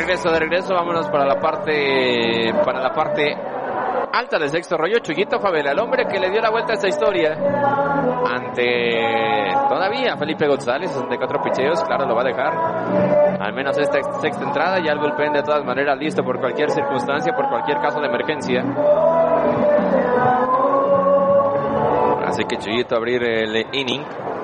regreso, vámonos para la parte alta del sexto rollo. Chuyito Favela, el hombre que le dio la vuelta a esta historia ante todavía Felipe González, 64 picheos, claro, lo va a dejar al menos esta sexta entrada. Ya el bullpen de todas maneras listo por cualquier circunstancia, por cualquier caso de emergencia. Así que Chuyito a abrir el inning.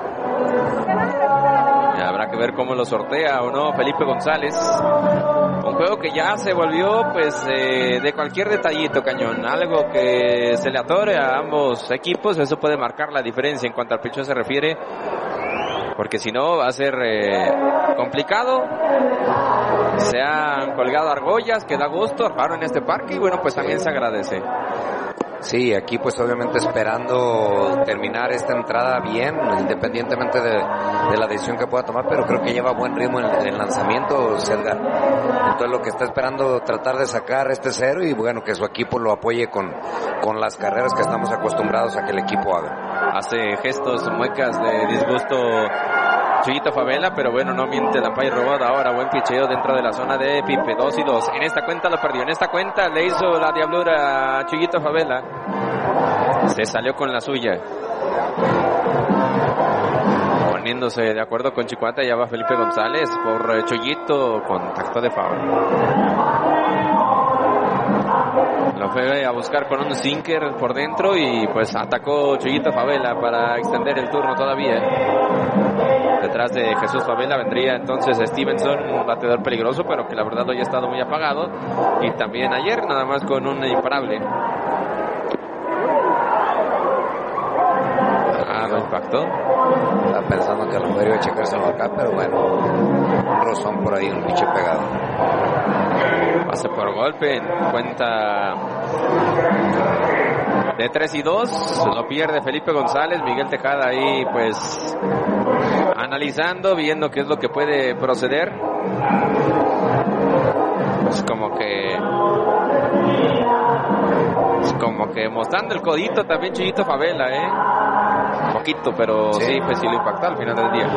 Habrá que ver cómo lo sortea o no Felipe González. Un juego que ya se volvió pues de cualquier detallito, Cañón. Algo que se le atore a ambos equipos. Eso puede marcar la diferencia en cuanto al picheo se refiere. Porque si no va a ser complicado. Se han colgado argollas, que da gusto, raro en este parque. Y bueno, pues también se agradece. Sí, aquí pues obviamente esperando terminar esta entrada bien, independientemente de la decisión que pueda tomar, pero creo que lleva buen ritmo en el lanzamiento, Edgar. Entonces lo que está esperando tratar de sacar este cero y bueno, que su equipo lo apoye con las carreras que estamos acostumbrados a que el equipo haga. Hace gestos, muecas de disgusto Chuyito Favela, pero bueno, no miente la pay robada. Ahora buen picheo dentro de la zona de Pipe, 2-2. En esta cuenta lo perdió, en esta cuenta le hizo la diablura a Chuyito Favela. Se salió con la suya. Poniéndose de acuerdo con Chicuata, ya va Felipe González por Chuyito, contacto de foul. Lo fue a buscar con un sinker por dentro y pues atacó Chuyito Favela para extender el turno todavía. Detrás de Jesús Favela vendría entonces Stevenson, un bateador peligroso, pero que la verdad hoy ha estado muy apagado. Y también ayer nada más con un imparable. Lo impactó. Estaba pensando que a lo mejor iba a checárselo acá, pero bueno, un rozón por ahí, un piche pegado. Pase por golpe, en cuenta de 3-2, lo pierde Felipe González. Miguel Tejada ahí pues analizando, viendo qué es lo que puede proceder. Es como que mostrando el codito también Chuyito Favela, un poquito, pero sí, pues sí lo impactó al final del día.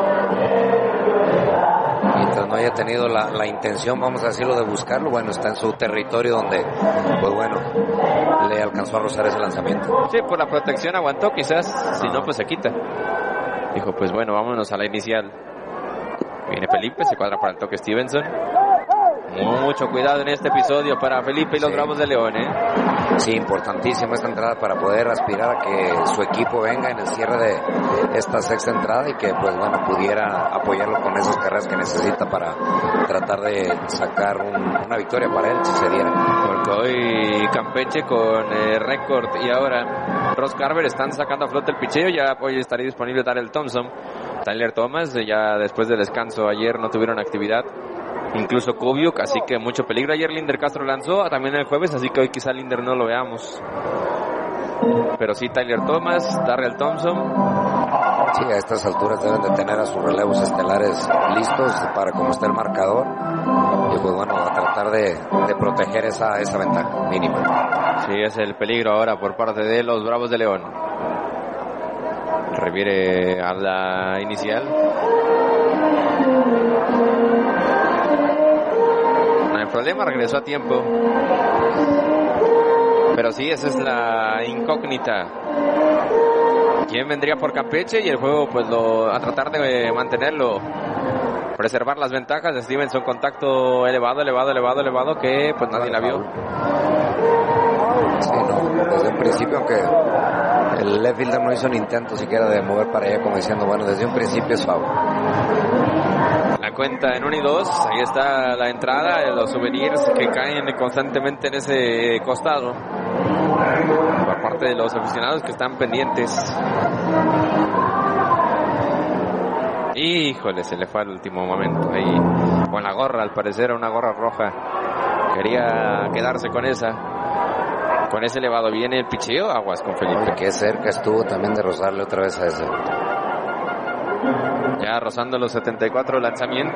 Mientras no haya tenido la intención, vamos a decirlo, de buscarlo, bueno, está en su territorio donde, pues bueno, le alcanzó a rozar ese lanzamiento. Sí, por la protección aguantó, quizás, si no, pues se quita. Dijo, pues bueno, vámonos a la inicial. Viene Felipe, se cuadra para el toque Stevenson. Mucho cuidado en este episodio para Felipe y los Bravos de León, Sí, importantísima esta entrada para poder aspirar a que su equipo venga en el cierre de esta sexta entrada y que pues bueno pudiera apoyarlo con esas carreras que necesita para tratar de sacar una victoria para él si se diera. Porque hoy Campeche con récord y ahora Ross Carver están sacando a flote el picheo. Ya hoy estaría disponible Darrell Thompson, Tyler Thomas, ya después del descanso ayer no tuvieron actividad. Incluso Kubiuk, así que mucho peligro. Ayer Linder Castro lanzó también el jueves, así que hoy quizá Linder no lo veamos. Pero sí Tyler Thomas, Darrell Thompson. Sí, a estas alturas deben de tener a sus relevos estelares listos para como está el marcador. Y pues bueno, a tratar de proteger esa ventaja mínima. Sí, es el peligro ahora por parte de los Bravos de León. Reviere a la inicial. Problema, regresó a tiempo, pero sí, esa es la incógnita. ¿Quién vendría por Campeche? Y el juego pues a tratar de mantenerlo, preservar las ventajas de Stevenson. Contacto elevado que pues nadie la vio. Sí, no, desde un principio, aunque el left fielder no hizo un intento siquiera de mover para allá, como diciendo, bueno, desde un principio es foul. La cuenta en 1-2, ahí está la entrada, los souvenirs que caen constantemente en ese costado por parte de los aficionados que están pendientes. Híjole, se le fue al último momento ahí con la gorra, al parecer una gorra roja, quería quedarse con ese elevado. Viene el picheo, aguas con Felipe. Qué cerca estuvo también de rozarle otra vez a ese. Ya rozando los 74 lanzamientos.